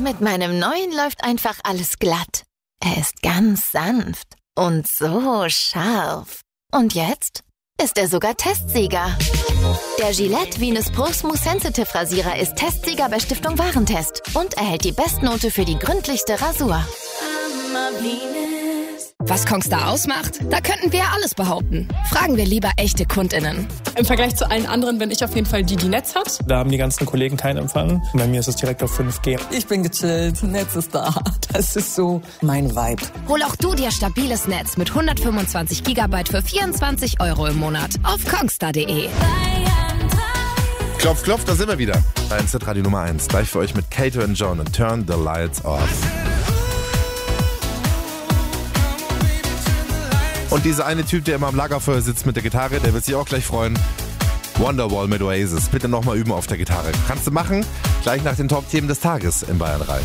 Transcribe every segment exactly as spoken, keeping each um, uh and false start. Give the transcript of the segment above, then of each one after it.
Mit meinem neuen läuft einfach alles glatt. Er ist ganz sanft und so scharf. Und jetzt ist er sogar Testsieger. Der Gillette Venus Pro Smooth Sensitive Rasierer ist Testsieger bei Stiftung Warentest und erhält die Bestnote für die gründlichste Rasur. Was Kongstar ausmacht? Da könnten wir alles behaupten. Fragen wir lieber echte KundInnen. Im Vergleich zu allen anderen bin ich auf jeden Fall die, die Netz hat. Da haben die ganzen Kollegen keinen Empfang. Bei mir ist es direkt auf fünf G. Ich bin gechillt, Netz ist da. Das ist so mein Vibe. Hol auch du dir stabiles Netz mit hundertfünfundzwanzig Gigabyte für vierundzwanzig Euro im Monat auf kongstar punkt de. Klopf, klopf, da sind wir wieder. Bei N Z Radio Nummer eins. Gleich für euch mit Kato und John und Turn the Lights Off. Und dieser eine Typ, der immer am Lagerfeuer sitzt mit der Gitarre, der wird sich auch gleich freuen. Wonderwall mit Oasis. Bitte nochmal üben auf der Gitarre. Kannst du machen? Gleich nach den Top-Themen des Tages in Bayern drei.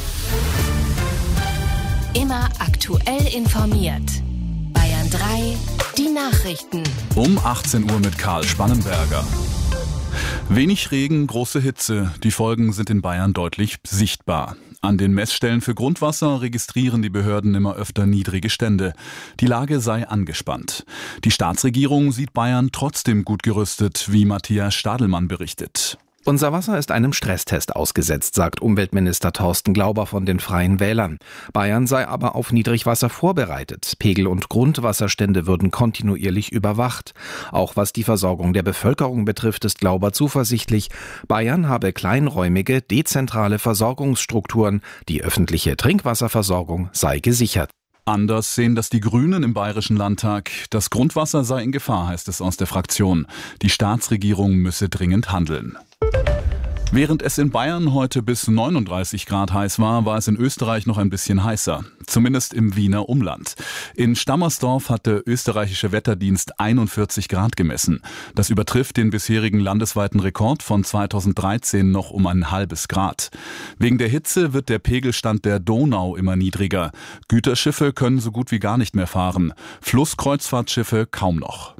Immer aktuell informiert. Bayern drei, die Nachrichten. Um achtzehn Uhr mit Karl Spannenberger. Wenig Regen, große Hitze. Die Folgen sind in Bayern deutlich sichtbar. An den Messstellen für Grundwasser registrieren die Behörden immer öfter niedrige Stände. Die Lage sei angespannt. Die Staatsregierung sieht Bayern trotzdem gut gerüstet, wie Matthias Stadelmann berichtet. Unser Wasser ist einem Stresstest ausgesetzt, sagt Umweltminister Thorsten Glauber von den Freien Wählern. Bayern sei aber auf Niedrigwasser vorbereitet. Pegel- und Grundwasserstände würden kontinuierlich überwacht. Auch was die Versorgung der Bevölkerung betrifft, ist Glauber zuversichtlich. Bayern habe kleinräumige, dezentrale Versorgungsstrukturen. Die öffentliche Trinkwasserversorgung sei gesichert. Anders sehen das die Grünen im Bayerischen Landtag. Das Grundwasser sei in Gefahr, heißt es aus der Fraktion. Die Staatsregierung müsse dringend handeln. Während es in Bayern heute bis neununddreißig Grad heiß war, war es in Österreich noch ein bisschen heißer. Zumindest im Wiener Umland. In Stammersdorf hat der österreichische Wetterdienst einundvierzig Grad gemessen. Das übertrifft den bisherigen landesweiten Rekord von zweitausenddreizehn noch um ein halbes Grad. Wegen der Hitze wird der Pegelstand der Donau immer niedriger. Güterschiffe können so gut wie gar nicht mehr fahren. Flusskreuzfahrtschiffe kaum noch.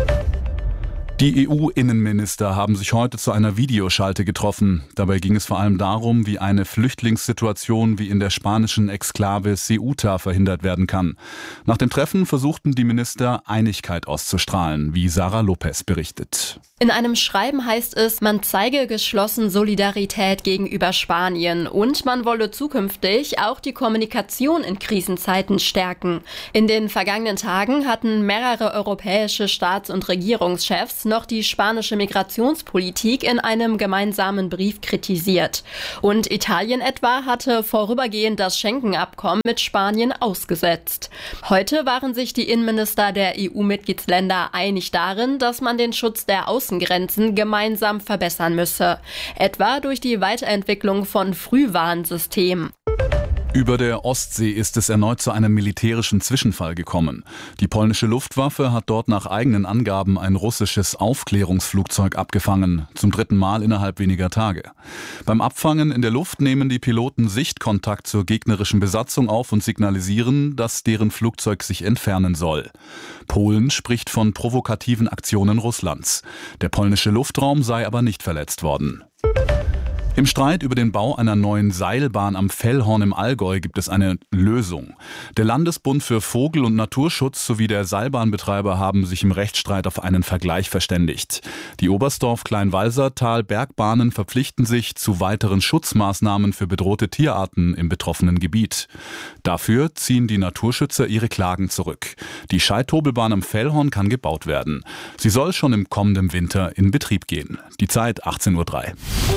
Die E U-Innenminister haben sich heute zu einer Videoschalte getroffen. Dabei ging es vor allem darum, wie eine Flüchtlingssituation wie in der spanischen Exklave Ceuta verhindert werden kann. Nach dem Treffen versuchten die Minister, Einigkeit auszustrahlen, wie Sarah Lopez berichtet. In einem Schreiben heißt es, man zeige geschlossen Solidarität gegenüber Spanien und man wolle zukünftig auch die Kommunikation in Krisenzeiten stärken. In den vergangenen Tagen hatten mehrere europäische Staats- und Regierungschefs noch die spanische Migrationspolitik in einem gemeinsamen Brief kritisiert. Und Italien etwa hatte vorübergehend das Schengen-Abkommen mit Spanien ausgesetzt. Heute waren sich die Innenminister der E U-Mitgliedsländer einig darin, dass man den Schutz der Außengrenzen gemeinsam verbessern müsse. Etwa durch die Weiterentwicklung von Frühwarnsystemen. Über der Ostsee ist es erneut zu einem militärischen Zwischenfall gekommen. Die polnische Luftwaffe hat dort nach eigenen Angaben ein russisches Aufklärungsflugzeug abgefangen, zum dritten Mal innerhalb weniger Tage. Beim Abfangen in der Luft nehmen die Piloten Sichtkontakt zur gegnerischen Besatzung auf und signalisieren, dass deren Flugzeug sich entfernen soll. Polen spricht von provokativen Aktionen Russlands. Der polnische Luftraum sei aber nicht verletzt worden. Im Streit über den Bau einer neuen Seilbahn am Fellhorn im Allgäu gibt es eine Lösung. Der Landesbund für Vogel- und Naturschutz sowie der Seilbahnbetreiber haben sich im Rechtsstreit auf einen Vergleich verständigt. Die Oberstdorf-Kleinwalsertal-Bergbahnen verpflichten sich zu weiteren Schutzmaßnahmen für bedrohte Tierarten im betroffenen Gebiet. Dafür ziehen die Naturschützer ihre Klagen zurück. Die Scheithobelbahn am Fellhorn kann gebaut werden. Sie soll schon im kommenden Winter in Betrieb gehen. Die Zeit achtzehn Uhr drei.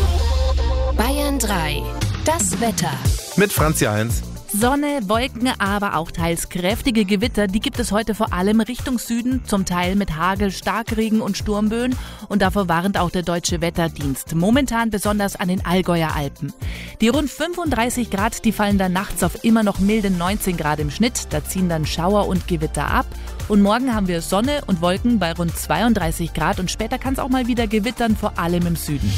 Bayern drei. Das Wetter. Mit Franzi Heinz. Sonne, Wolken, aber auch teils kräftige Gewitter, die gibt es heute vor allem Richtung Süden, zum Teil mit Hagel, Starkregen und Sturmböen und davor warnt auch der Deutsche Wetterdienst, momentan besonders an den Allgäuer Alpen. Die rund fünfunddreißig Grad, die fallen dann nachts auf immer noch milde neunzehn Grad im Schnitt, da ziehen dann Schauer und Gewitter ab und morgen haben wir Sonne und Wolken bei rund zweiunddreißig Grad und später kann es auch mal wieder gewittern, vor allem im Süden.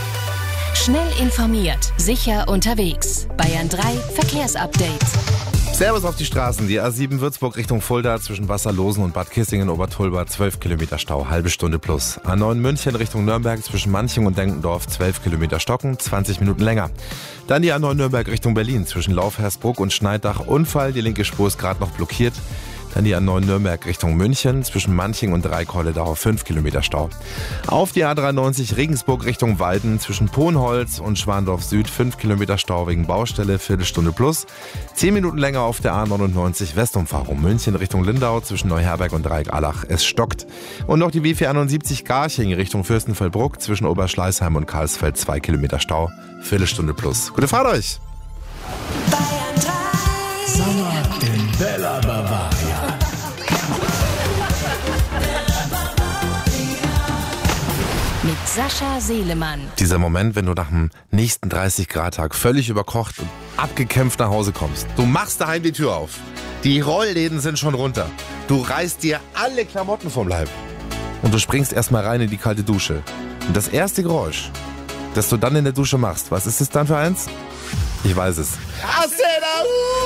Schnell informiert, sicher unterwegs. Bayern drei Verkehrsupdate. Servus auf die Straßen. Die A sieben Würzburg Richtung Fulda zwischen Wasserlosen und Bad Kissingen Obertulba zwölf Kilometer Stau, halbe Stunde plus. A neun München Richtung Nürnberg zwischen Manching und Denkendorf zwölf Kilometer Stocken, zwanzig Minuten länger. Dann die A neun Nürnberg Richtung Berlin zwischen Laufhersbruck und Schneidach Unfall, die linke Spur ist gerade noch blockiert. Dann die A neun Nürnberg Richtung München zwischen Manching und Dreikolledau fünf Kilometer Stau. Auf die A dreiundneunzig Regensburg Richtung Walden zwischen Ponholz und Schwandorf Süd fünf Kilometer Stau wegen Baustelle, Viertelstunde plus. zehn Minuten länger auf der A neunundneunzig Westumfahrung München Richtung Lindau zwischen Neuherberg und Dreieck-Allach. Es stockt. Und noch die B vierhunderteinundsiebzig Garching Richtung Fürstenfeldbruck zwischen Oberschleißheim und Karlsfeld zwei Kilometer Stau, Viertelstunde plus. Gute Fahrt euch! Sommer in Bella Bavaria. Mit Sascha Seelemann. Dieser Moment, wenn du nach dem nächsten dreißig Grad Tag völlig überkocht und abgekämpft nach Hause kommst. Du machst daheim die Tür auf. Die Rollläden sind schon runter. Du reißt dir alle Klamotten vom Leib. Und du springst erstmal rein in die kalte Dusche. Und das erste Geräusch, das du dann in der Dusche machst, was ist es dann für eins? Ich weiß es.